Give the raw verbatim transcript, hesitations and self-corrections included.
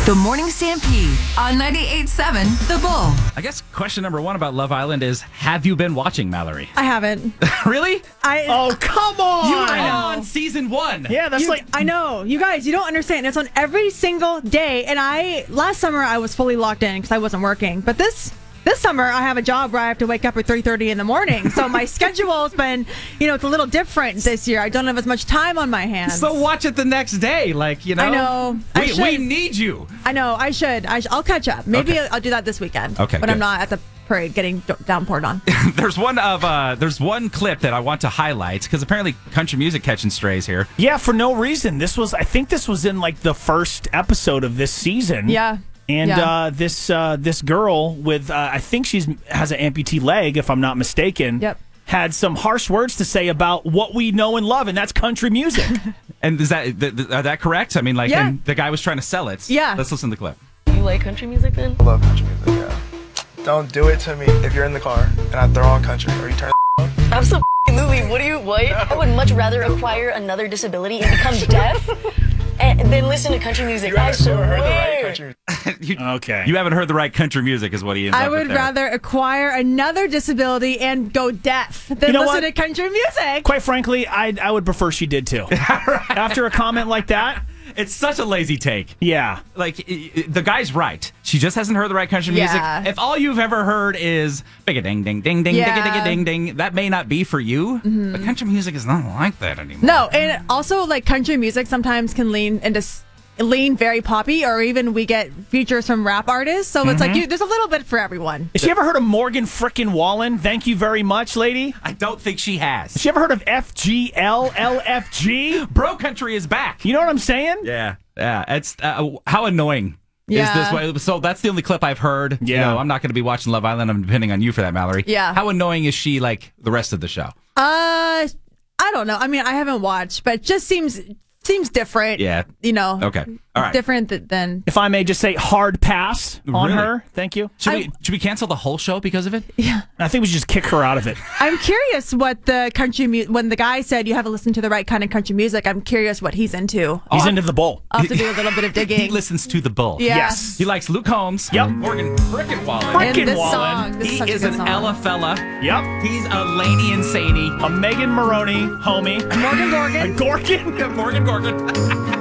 The Morning Stampede on ninety-eight point seven The Bull. I guess question number one about Love Island is, have you been watching, Mallory? I haven't. Really? I Oh, come on! You were on season one. Yeah, that's you- like... I know. You guys, you don't understand. It's on every single day. And I, last summer, I was fully locked in because I wasn't working. But this this summer, I have a job where I have to wake up at three thirty in the morning. So my schedule's been, you know, it's a little different this year. I don't have as much time on my hands. So watch it the next day. Like, you know. I know. I We, should. we need you. I know. I should. I sh- I'll catch up. Maybe Okay. I'll do that this weekend. Okay, When good. I'm not at the parade getting d- downpoured on. There's one of uh, there's one clip that I want to highlight because apparently country music catching strays here. Yeah, for no reason. This was, I think this was in like the first episode of this season. Yeah. And Yeah. uh, this uh, this girl with, uh, I think she's has an amputee leg, if I'm not mistaken. Yep. Had some harsh words to say about what we know and love, and that's country music. And is that th- th- are that correct? I mean, like, Yeah. and the guy was trying to sell it. Yeah. Let's listen to the clip. You like country music then? I love country music, yeah. Don't do it to me if you're in the car and I throw on country or you turn Absolutely. What do you, what? I would much rather acquire another disability and become deaf and than listen to country music. You I haven't never heard the right swear. country music. you, Okay. You haven't heard the right country music, is what he ends I up with would there. rather acquire another disability and go deaf than You know listen what? to country music. Quite frankly, I I would prefer she did too. After a comment like that, It's such a lazy take. yeah. Like, i- i- the guy's right. She just hasn't heard the right country music. Yeah. If all you've ever heard is big a ding ding ding ding Yeah. ding ding ding ding, that may not be for you. But country music is not like that anymore. No, and also like country music sometimes can lean into s- lean very poppy, or even we get features from rap artists. So it's like you, there's a little bit for everyone. Has she ever heard of Morgan frickin' Wallen? Thank you very much, lady. I don't think she has. Has she ever heard of F G L L F G? Bro country is back. You know what I'm saying? Yeah, yeah. It's uh, how annoying Yeah. is this way. So that's the only clip I've heard. You Yeah. know, I'm not going to be watching Love Island. I'm depending on you for that, Mallory. Yeah. How annoying is she like the rest of the show? Uh, I don't know. I mean, I haven't watched, but it just seems seems different. Yeah. You know. Okay. All right. Different th- than. If I may just say hard pass on Really? her. Thank you. Should I- we should we cancel the whole show because of it? Yeah. I think we should just kick her out of it. I'm curious what the country mu- when the guy said you have to listen to the right kind of country music. I'm curious what he's into. He's into the bowl. I'll have to do a little bit of He digging. listens to the bull. Yeah. Yes. He likes Luke Holmes. Yep. Morgan frickin' Wallen. Frickin' And this Wallen. song. This He is, such is a good an song. Ella fella. Yep. He's a Laney and Sadie. A Megan Maroney homie. Morgan Gorgon. A Gorgon. Morgan Gorgon.